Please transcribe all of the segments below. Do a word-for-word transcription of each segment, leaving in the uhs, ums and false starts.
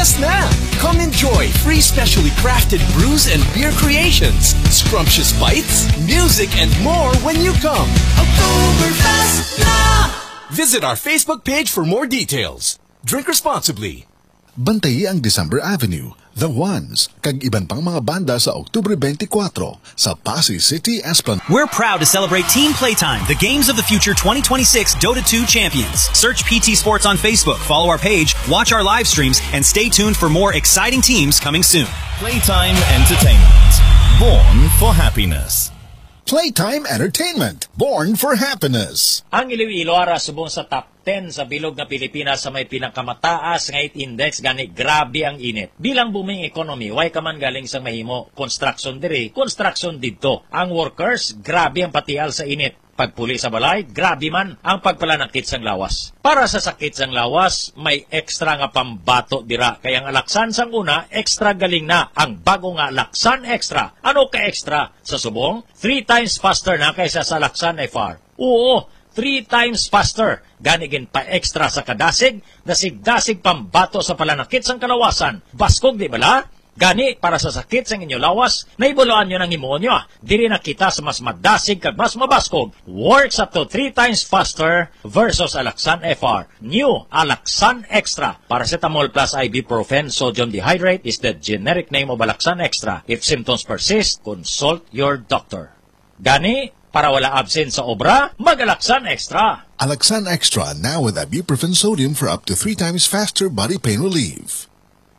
Christmas na! Come enjoy free specially crafted brews and beer creations, scrumptious bites, music, and more when you come. Oktoberfest na! Visit our Facebook page for more details. Drink responsibly. Bantayi ang December Avenue, The Ones, kag iban pang mga banda sa Oktubre twenty-four sa Pasay City Esplanade. We're proud to celebrate Team Playtime, the Games of the Future twenty twenty-six Dota two champions. Search P T Sports on Facebook, follow our page, watch our live streams, and stay tuned for more exciting teams coming soon. Playtime Entertainment, born for happiness. Playtime Entertainment, born for happiness. Ang Iloilo ara subong sa top ten sa bilog na Pilipinas sa may pinakamataas nga heat index gani grabe ang init. Bilang booming economy, way ka man galing sa mahimo construction diri, construction didto. Ang workers, grabe ang patial sa init. Pagpuli sa balay, grabe man ang pagpalanakit sang lawas. Para sa sakit sang lawas, may extra nga pambato dira. Kaya ang Alaksan sang una, extra galing na ang bago nga Alaksan Extra. Ano ka extra? Sa subong, three times faster na kaysa sa Alaksan F R. Oo, three times faster. Ganigin pa extra sa kadasig, dasig-dasig pambato sa palanakit sang kalawasan. Baskog di bala? Gani, para sa sakit sa inyo lawas, naibuluan nyo ng himonyo. Diri na kita sa mas madasig kag mas mabaskog. Works up to three times faster versus Alaksan F R. New Alaksan Extra. Paracetamol plus ibuprofen sodium dehydrate is the generic name of Alaksan Extra. If symptoms persist, consult your doctor. Gani, para wala absent sa obra, mag-Alaksan Extra. Alaksan Extra now with ibuprofen sodium for up to three times faster body pain relief.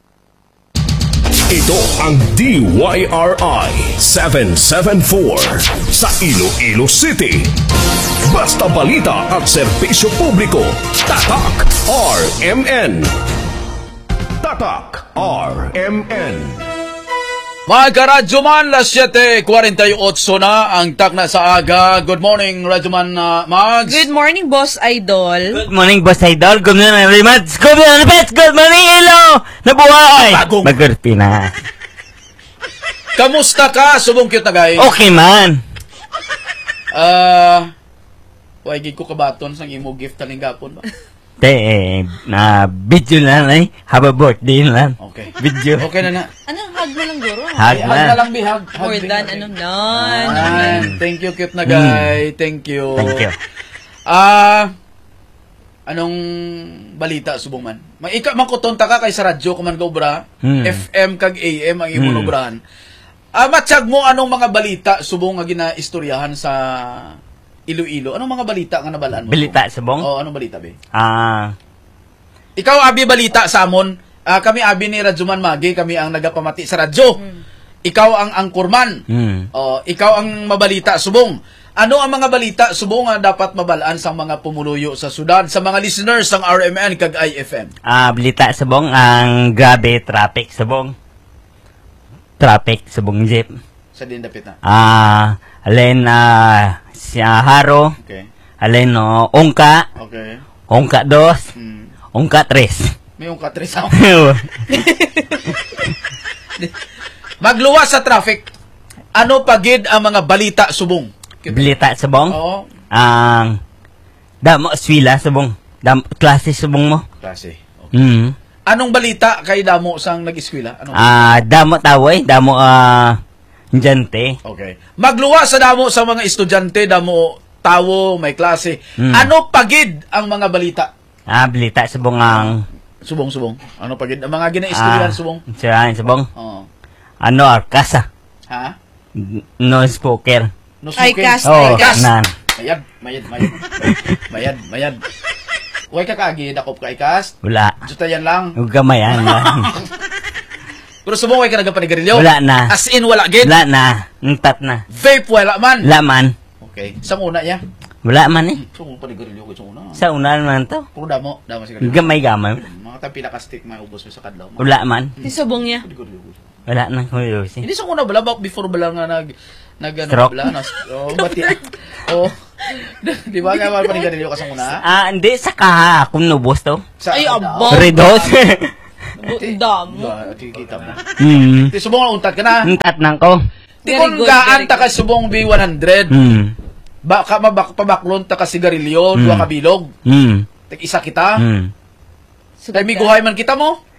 Ito ang D Y R I seven seven four sa Iloilo City. Basta balita at serbisyo publiko. Tatak R M N. Tatak R M N. Mga karadyo man, las siyete forty-eight na ang takna sa aga. Good morning, Radyo man uh, Mags. Good morning, Boss Idol. Good morning, Boss Idol. Good morning, Rimads. Good morning, Pets. Good morning, Ilo. Nabuhay. Bagong. Magurpi na. Kamusta ka? Subong cute na guy. Okay, man. Ah, uh, wagi ko kabaton sang imo gift taling gapon ba? Te, eh, na video na lang eh. Have a birthday na lang. Okay. Video. Okay na na. Ano, hug na lang, Goro? Hug Hug na. na lang, bihag. More than, ano, nan. Ah, thank you, cute na guy. Thank you. Thank you. Ah, uh, anong balita, subong man? May ika, makutonta ka kay sa radyo, kuman gobra. Hmm. F M kag A M ang imo Hmm. nobrahan. Ah, matsyag mo anong mga balita, subong nga ginaistoryahan sa Iloilo. Anong mga balita nga nabalaan mo? Balita, subong? Oo, anong balita, be? Ah. Ikaw, abi, balita sa amon. Ah, kami, abi ni Radyoman Magi, kami ang nagapamati sa radyo. Hmm. Ikaw ang angkurman. Hmm. Oh, ikaw ang mabalita, subong. Ano ang mga balita, subong nga dapat mabalaan sa mga pumuluyo sa Sudan, sa mga listeners ng R M N kag I F M? Ah, balita, subong. Ang grabe traffic, subong. Traffic, subong jeep. Sa din dapit na. Ah, alin, ah, siya haro. Okay. Alin, no, ongka. Okay. Ongka dos. Hmm. Ongka tres. May yung katres ako. Magluwas sa traffic. Ano pagid ang mga balita, subong? Balita, subong. Oo. Ang damo swila, subong. Damo klase, subong mo. Klase. Okay. Mm. Anong balita kay damo sang nag-eskwela? Anong Ah, damo taway, damo ah jante. Okay. Magluwas sa damo sa mga estudyante, damo tawo, may klase. Hmm. Ano pagid ang mga balita? Ah, balita, subong ang Subong, subong. Ano pagid ang mga ginaistoryahan, ah, subong? siya, subong. Oo. Ano, arkasa. Ha? No spoker. No Ay, sukin. cast. Oh, Ay, cast. nan. Mayad, mayad, mayad. Mayad, mayad. Huwag ka kagi, dakop ka ikas. Wala. Juta yan lang. Huwag gamayan lang. Pero subong, huwag ka nagapanigarilyo. Wala na. As in, wala gid. Wala na. Ntat na. Vape, wala man. Wala man. Okay. Sa una niya. Wala man eh. So, panigarilyo ko sa una. Sa una naman to. Puro damo, damo sa garilyo. Gamay-gamay. Mga tayo pinaka-stick, may ubos mo sa kadlaw. Wala man. Si subong niya. Panigarilyo ko. Wala na kuyusin. Hindi sa una bala, bak before bala nga nag nag ano Stroke. bala, nas, oh, bati. Oh. Di ba kaya panigarilyo ka sa una? Ah, hindi. Sa kaha. Kung nubos to. Sa Ay, ano? abo. Redos. Damo. Kita mo. Hmm. Ti subong ang untat ka na. Ntat nang ko. Ti Very kung good, gaan very ta ka subong B one hundred. Hmm. Baka mabak pabaklon ta ka sigarilyo, Hmm. duwa ka bilog. Hmm. Tig isa kita. Hmm. Tay miguhay man kita mo.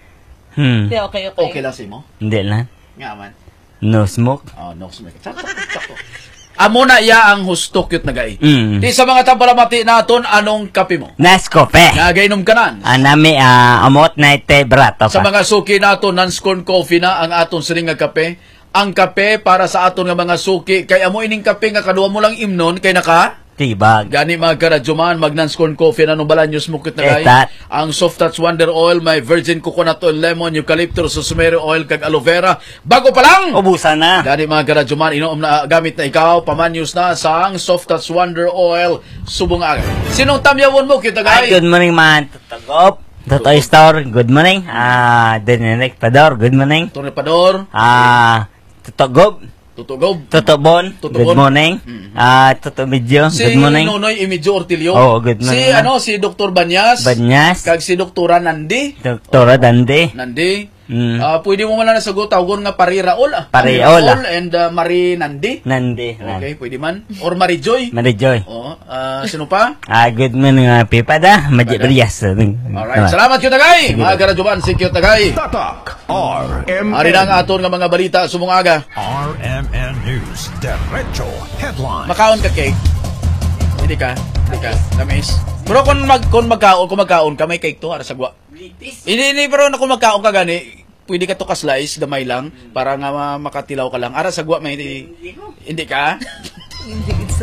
Hmm. Hindi, okay, okay. Okay lang sa imo? Hindi lang. Nga man. No smoke. Oh, no smoke. Sakto, sakto. Amo na iya ang husto cute na gay. Mm. Di sa mga tampalamati naton, anong kape mo? Nescafe. Nagainom ka nan. Anami ah amot na ite brato Sa pa. mga suki naton, non-scorn coffee na ang aton siling nga kape. Ang kape para sa aton nga mga suki, kay amo ining kape nga kaduwa mo lang imnon, kay naka Tibag. gani mga karadyoman, mag non-scorn coffee na nung balan news mukit na gay. Etat. Ang Soft Touch Wonder Oil, may virgin coconut oil, lemon, eucalyptus, rosemary oil, kag aloe vera. Bago pa lang! Ubusan na. Gani mga karadyoman, inom na gamit na ikaw, pamanyos na sa ang Soft Touch Wonder Oil, subong aga. Sinong tamyawon mo, kita Ay, gay? good morning man. Tutugop. Totoy Store, good morning. Ah, Deninek Pador, good morning. Torrepador, Ah, Tutugop. tutugob. Tutubon, Tutubon. good morning. Ah, Tutubidyo, Si good morning. Nonoy Emilio Ortilio. Oo, good morning, Si ma'am. ano, si Doktor Banyas. Banyas, Kag si Doktora Nandi. Doktora Dande. Nandi. Mm. Ah, pwede mo man lang nasagot tawgon nga Pari Raul. ah. Pari Pari Raul, Raul and uh, Marie Nandi. Nande. Okay, pwede man. Or Marie Joy. Marijoy. Oh, ah, sino pa? Ah, good morning mga pipada. Majid Pada. Rias. Alright, salamat Cute Tagay. Mga karadyoman, si Cute Tagay. Tatak R M N. Ari na ang aton nga mga balita sumong aga. R M N News Derecho Headline. Makaon ka cake. Hindi ka, hindi ka. Tamis. Pero kung mag kung magkaon, kung magkaon ka may cake to ara sagwa. Hindi ni pero kung magkaon ka gani, pwede ka to ka-slice gamay lang para nga ma- makatilaw ka lang. Ara sagwa may hindi, hindi ka. Hindi isa.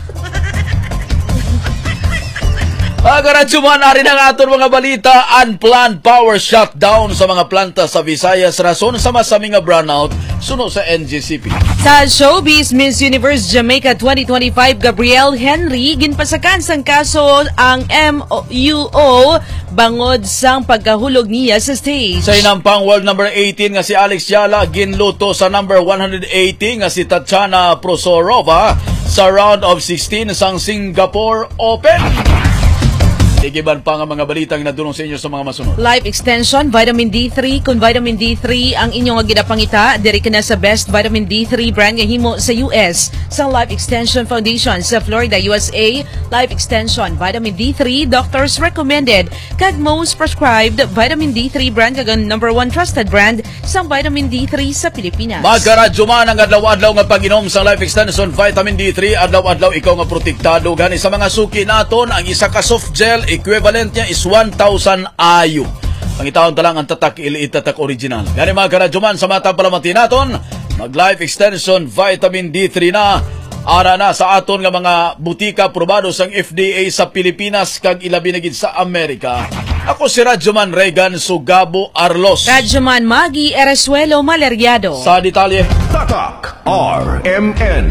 Agaradsuman na rin ang aton mga balita. Unplanned power shutdown sa mga planta sa Visayas. Rason sa masaming nga brownout suno sa N G C P. Sa Showbiz Miss Universe Jamaica twenty twenty-five, Gabrielle Henry ginpasakan sang kaso ang M U O bangod sang pagkahulog niya sa stage. Sa inampang world number eighteen nga si Alex Yala, ginluto sa number one hundred eighty nga si Tatiana Prosorova sa round of sixteen sang Singapore Open. Igiban pa nga mga balitang nadulong sa inyo sa mga masunod. Life Extension, Vitamin D three. Kung Vitamin D three ang inyong ginapangita, diri ka na sa best Vitamin D three brand nga himo sa U S. Sa Life Extension Foundation sa Florida, U S A, Life Extension, Vitamin D three, doctors recommended. Kag most prescribed, Vitamin D three brand kag ang number one trusted brand sa Vitamin D three sa Pilipinas. Magkaradyo man ang adlaw-adlaw nga pag-inom sa Life Extension Vitamin D three, adlaw-adlaw ikaw nga protektado. Gani sa mga suki naton, ang isa ka soft gel, equivalent niya is one thousand A U. Pangitaon ta lang ang tatak iliit tatak original. Gani mga karadyoman sa mata palamati naton, mag Life Extension Vitamin D three na. Ara na sa aton nga mga butika probado sang F D A sa Pilipinas kag ilabi na gid sa Amerika. Ako si Radyoman Regan Sugabo Arlos. Radyoman Magi Eresuelo Maleriado. Sa detalye, Tatak R M N.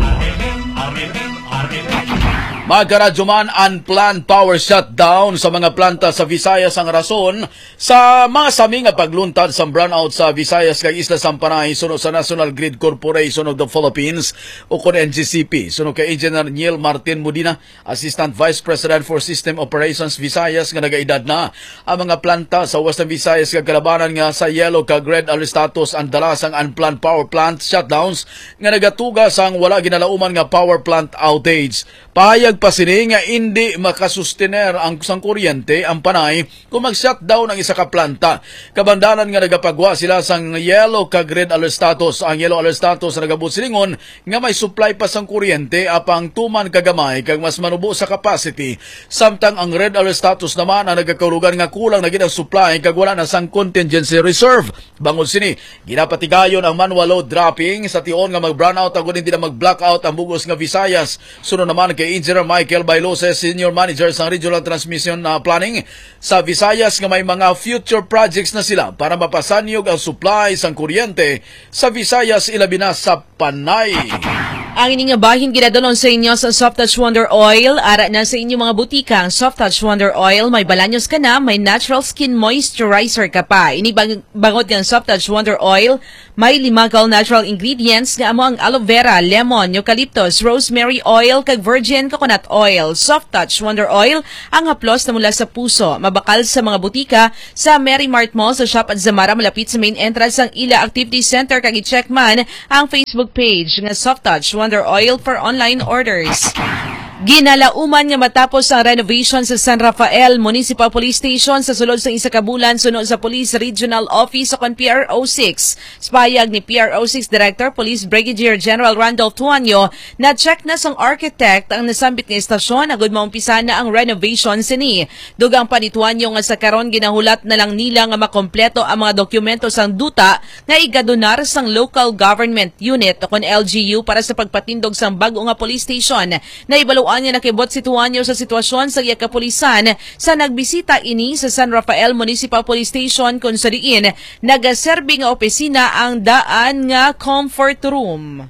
Magkaradyoman, unplanned power shutdown sa mga planta sa Visayas ang rason sa mga sami nga pagluntad sa brownout sa Visayas kag Isla Sampanay sunod sa National Grid Corporation of the Philippines o kon N G C P. Sunod kay Engineer Niel Martin Modina, Assistant Vice President for System Operations Visayas nga nagaedad na ang mga planta sa Western Visayas kag kalabanan nga sa yellow kag red alert status ang dalas ang unplanned power plant shutdowns nga nagatuga sang wala ginalauman nga power plant outage. Pahayag pa sini nga hindi makasustener ang sang kuryente ang panay kung mag-shutdown ang isa ka planta. Kabandanan nga nagapagwa sila sang yellow kag red alert status. Ang yellow alert status nagabot silingon nga may supply pa sang kuryente apang tuman kagamay kag mas manubo sa capacity. Samtang ang red alert status naman ang nagakaulugan nga kulang na gid ang supply kag wala na sang contingency reserve. Bangod sini, ginapatigayon ang manual load dropping sa tion nga mag-brownout ang hindi na mag-blackout ang bugos nga Visayas. Sunod naman kay Engineer Michael Bailose, Senior Manager sa Regional Transmission uh, Planning sa Visayas nga may mga future projects na sila para mapasanyog ang supply sang kuryente sa Visayas ilabi na sa Panay. Ang ining nga bahin ginadalon sa inyo sa Soft Touch Wonder Oil. Ara na sa inyo mga butika ang Soft Touch Wonder Oil. May balanyos ka na, may natural skin moisturizer ka pa. Ini bang bangot ng Soft Touch Wonder Oil. May limagal natural ingredients nga amo ang aloe vera, lemon, eucalyptus, rosemary oil, kag virgin coconut oil. Soft Touch Wonder Oil ang haplos na mula sa puso. Mabakal sa mga butika sa Mary Mart Mall sa Shop at Zamara malapit sa main entrance ng Ila Activity Center. Kag i-check man ang Facebook page nga Soft Touch Wonder Oil for online orders. Ginalauman nga matapos ang renovation sa San Rafael Municipal Police Station sa sulod sa isa ka bulan sunod sa Police Regional Office sa P R O six. Spayag ni P R O six Director Police Brigadier General Randolph Tuanyo na check na sang architect ang nasambit nga istasyon agud maumpisa na ang renovation sini. Dugang pa ni Tuanyo nga sa karon ginahulat na lang nila nga makompleto ang mga dokumento sang duta nga igadonar sang local government unit o kon L G U para sa pagpatindog sang bag-o nga police station. Na ibalo niya nakibot si Tuanyo sa sitwasyon sa iya kapulisan sa nagbisita ini sa San Rafael Municipal Police Station kung sa diin nagaserbi nga opisina ang daan nga comfort room.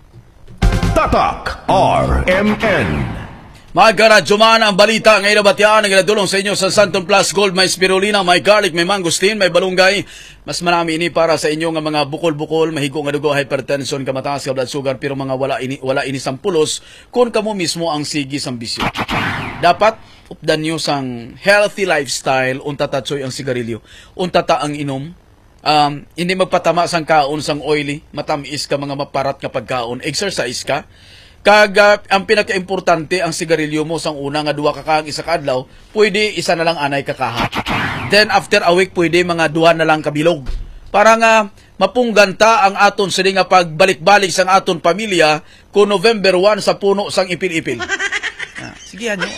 Tatak R M N. Magkaradyo man ang balita ngayon na batyaan ang iladulong sa inyo sa Santon Plus Gold. May spirulina, may garlic, may mangosteen, may balunggay. Mas marami ini para sa inyo nga mga bukol-bukol, mahigo nga dugo, hypertension, kamataas ka blood sugar, pero mga wala ini, wala ini sang pulos kung kamo mismo ang sige sang bisyo. Dapat updan nyo sang healthy lifestyle, untatatsoy ang sigarilyo, untata ang inom. Um, hindi magpatama sang kaon sang oily, matamis ka mga maparat nga pagkaon, exercise ka. Kag uh, ang pinaka-importante ang sigarilyo mo sang una nga duwa ka kang isa ka adlaw, pwede isa na lang anay kakaha. Then after a week pwede mga duha na lang kabilog. Para nga mapungganta ang aton sini nga pagbalik-balik sang aton pamilya ko November one sa puno sang ipil-ipil. Ah, sige anyo.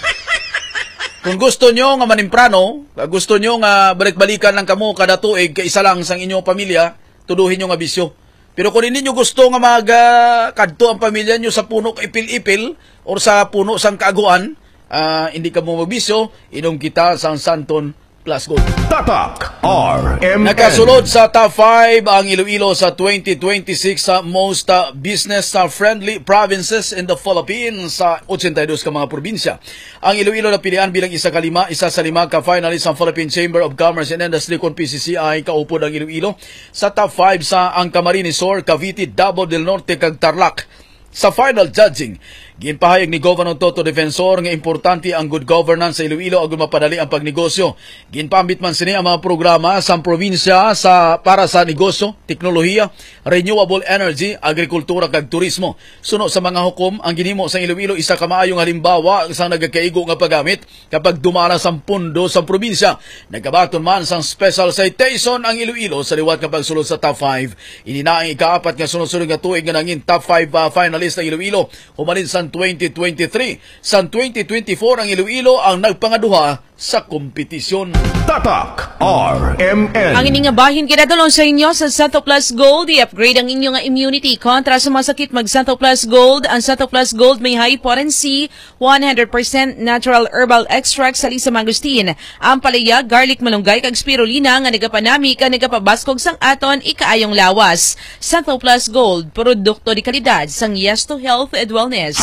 Kung gusto nyo nga manimprano, gusto nyo nga balik-balikan lang kamo kada tuig ka isa lang sang inyong pamilya, tuduhin nyo nga bisyo. Pero kung hindi nyo gusto nga magkadto uh, ang pamilya nyo sa puno ipil-ipil o sa puno sang kaaguan, uh, hindi ka mo magbisyo, inom kita sa Santon Plus Gold. Tatak R M N. Nakasulod sa top five ang Iloilo sa twenty twenty-six sa most uh, business-friendly provinces in the Philippines sa eighty-two ka mga probinsya. Ang Iloilo na pilihan bilang isa ka lima, isa sa lima ka finalist ang Philippine Chamber of Commerce and Industry kung P C C I kaupod ang Iloilo. Sa top five sa ang Camarines Sur, Cavite, Davao del Norte kag Tarlac. Sa final judging, ginpahayag ni Governor Toto Defensor nga importante ang good governance sa Iloilo agud mapadali ang pagnegosyo. Ginpambit man sini ang mga programa sa probinsya sa para sa negosyo, teknolohiya, renewable energy, agrikultura kag turismo. Suno sa mga hukom, ang ginhimo sa Iloilo isa ka maayong halimbawa sa nagakaigo nga paggamit kapag dumala sa pundo sa probinsya. Nagabaton man sang special citation ang Iloilo sa liwat nga pagsulod sa top five. Ininaang ikaapat nga sunod-sunod nga tuig nga nangin top five uh, finalist ng Iloilo humalin sa twenty twenty-three. Sa twenty twenty-four ang Iloilo ang nagpangaduha sa kompetisyon. Tatak R M N. Ang inyong bahin kinadulong sa inyo sa Santo Plus Gold. I-upgrade ang inyong immunity kontra sa masakit mag Santo Plus Gold. Ang Santo Plus Gold may high potency, one hundred percent natural herbal extract sa lisa mangosteen. Ang palaya, garlic, malunggay kag spirulina nga nagapanami ka nagapabaskog sang aton ikaayong lawas. Santo Plus Gold, produkto di kalidad sang Yes to Health and Wellness.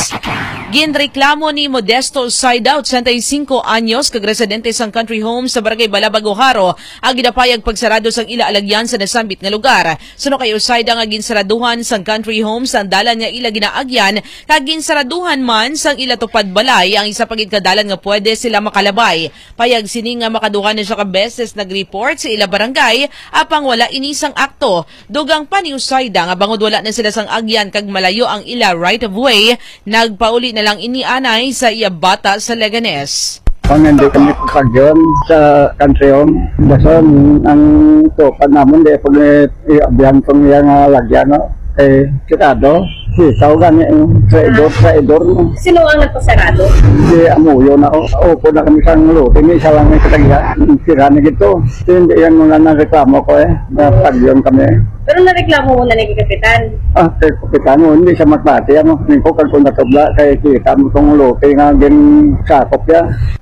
Ginreklamo ni Modesto Sideout, sesenta-cinco anyos, kag residente sang country home sa Barangay Balabago, Haro, ang ginapayag pagsarado sang ila alagyan sa nasambit nga lugar. Suno kay Usayda nga ginsaraduhan sang country home sang dalan nga ila ginaagyan, kag ginsaraduhan man sang ila tupad balay ang isa pagid kadalan nga pwede sila makalabay. Payag sini nga makaduhan na siya ka beses nag-report sa ila barangay apang wala inisang akto. Dugang pa ni Usayda nga bangod wala na sila sang agyan kag malayo ang ila right of way, nagpauli na lang inianay sa iya bata sa Leganes. Kung hindi kami pagyon sa country home, dason ang tukan naman, di pag i-abihan kong iya nga lagyan, no? Eh, sikado, sisaw gani, sa idor, sa idor, no? Sino ang nagpasarado? Hindi, amuyo na ako. Opo na kami sa luti, may isa lang may katagyan. Sira na gito. Hindi yan muna na reklamo ko eh, na pagyon kami. Pero nareklamo mo na ni Kapitan? Ah, kay Kapitan mo, hindi siya magpati. Ano, hindi ko kung natubla, kaya kita mo itong luti nga ginsakop ya.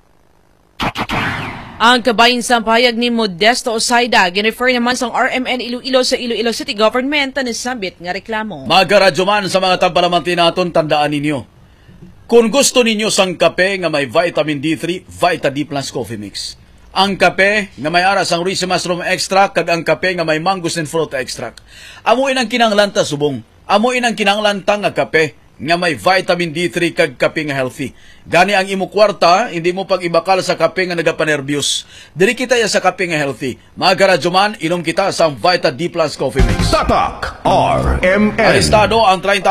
Ang kabayin sa pahayag ni Modesto Osayda, gin-refer naman sa R M N Iloilo sa Iloilo City Government na nasambit nga reklamo. Magkaradyo man sa mga tampalamantin naton, tandaan ninyo. Kung gusto ninyo sang kape nga may vitamin D three, Vita D Plus Coffee Mix. Ang kape nga may aras ang Risa Mushroom Extract kag ang kape nga may mangosteen fruit extract. Amuin ang kinanglanta subong. Amuin ang kinanglanta nga kape nga may vitamin D three kag kape nga healthy. Gani ang imo kwarta, hindi mo pag ibakal sa kape nga nagapanervyos. Diri kita ya sa kape nga healthy. Magkaradyo man, inom kita sa Vita D Plus Coffee Mix. Tatak R M N. Arestado ang thirty